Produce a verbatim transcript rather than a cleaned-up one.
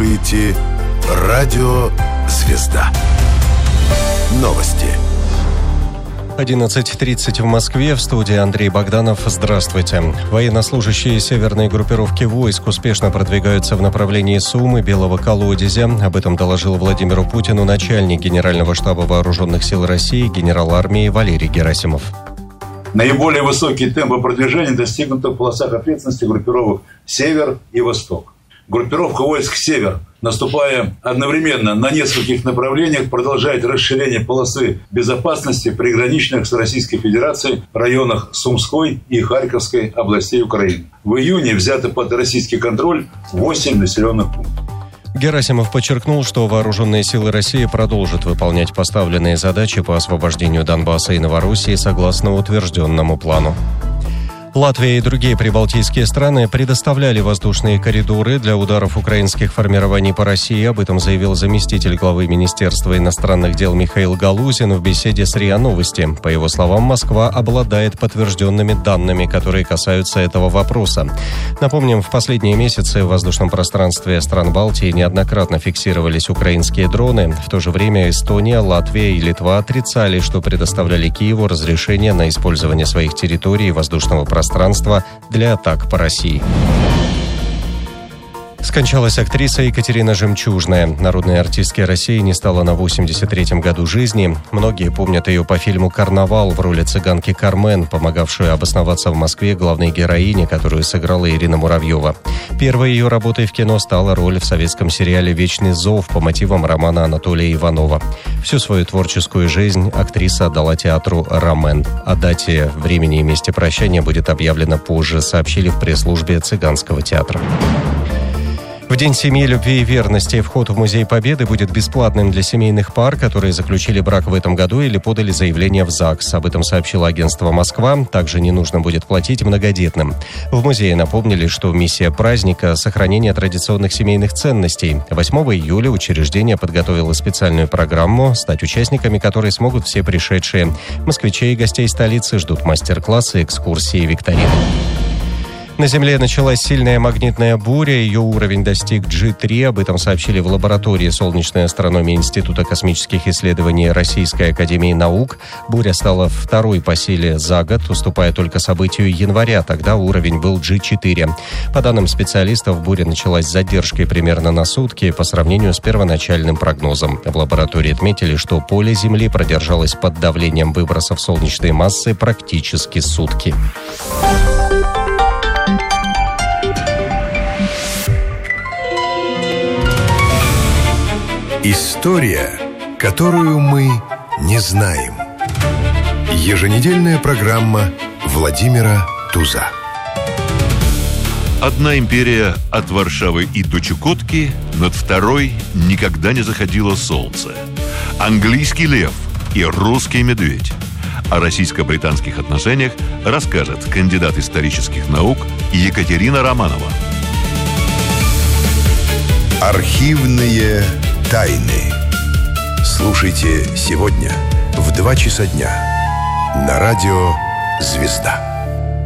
слушаете радио «Звезда». Новости. одиннадцать тридцать в Москве. В студии Андрей Богданов. Здравствуйте. Военнослужащие северной группировки войск успешно продвигаются в направлении Сумы, Белого колодезя. Об этом доложил Владимиру Путину начальник Генерального штаба Вооруженных сил России, генерал армии Валерий Герасимов. Наиболее высокие темпы продвижения достигнуты в полосах ответственности группировок «Север» и «Восток». Группировка войск «Север», наступая одновременно на нескольких направлениях, продолжает расширение полосы безопасности в приграничных с Российской Федерацией районах Сумской и Харьковской областей Украины. В июне взято под российский контроль восемь населенных пунктов. Герасимов подчеркнул, что вооруженные силы России продолжат выполнять поставленные задачи по освобождению Донбасса и Новороссии согласно утвержденному плану. Латвия и другие прибалтийские страны предоставляли воздушные коридоры для ударов украинских формирований по России. Об этом заявил заместитель главы Министерства иностранных дел Михаил Галузин в беседе с РИА Новости. По его словам, Москва обладает подтвержденными данными, которые касаются этого вопроса. Напомним, в последние месяцы в воздушном пространстве стран Балтии неоднократно фиксировались украинские дроны. В то же время Эстония, Латвия и Литва отрицали, что предоставляли Киеву разрешение на использование своих территорий и воздушного пространства пространства для атак по России. Скончалась актриса Екатерина Жемчужная. Народной артистке России не стало на восемьдесят третьем году жизни. Многие помнят ее по фильму «Карнавал» в роли цыганки Кармен, помогавшую обосноваться в Москве главной героине, которую сыграла Ирина Муравьева. Первой ее работой в кино стала роль в советском сериале «Вечный зов» по мотивам романа Анатолия Иванова. Всю свою творческую жизнь актриса отдала театру «Ромен». О дате, времени и месте прощания будет объявлено позже, сообщили в пресс-службе Цыганского театра. В День семьи, любви и верности вход в Музей Победы будет бесплатным для семейных пар, которые заключили брак в этом году или подали заявление в ЗАГС. Об этом сообщило агентство «Москва». Также не нужно будет платить многодетным. В музее напомнили, что миссия праздника – сохранение традиционных семейных ценностей. восьмого июля учреждение подготовило специальную программу, стать участниками которой смогут все пришедшие. Москвичей и гостей столицы ждут мастер-классы, экскурсии и викторины. На Земле началась сильная магнитная буря, ее уровень достиг джи три. Об этом сообщили в лаборатории солнечной астрономии Института космических исследований Российской академии наук. Буря стала второй по силе за год, уступая только событию января. Тогда уровень был джи четыре. По данным специалистов, буря началась с задержкой примерно на сутки по сравнению с первоначальным прогнозом. В лаборатории отметили, что поле Земли продержалось под давлением выбросов солнечной массы практически сутки. История, которую мы не знаем. Еженедельная программа Владимира Туза. Одна империя от Варшавы и до Чукотки, над второй никогда не заходило солнце. Английский лев и русский медведь. О российско-британских отношениях расскажет кандидат исторических наук Екатерина Романова. Архивные тайны. Слушайте сегодня в два часа дня на радио «Звезда».